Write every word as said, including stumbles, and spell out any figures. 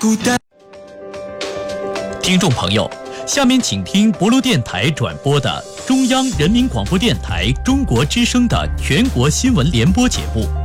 孤单。听众朋友，下面请听博卢电台转播的中央人民广播电台中国之声的全国新闻联播节目。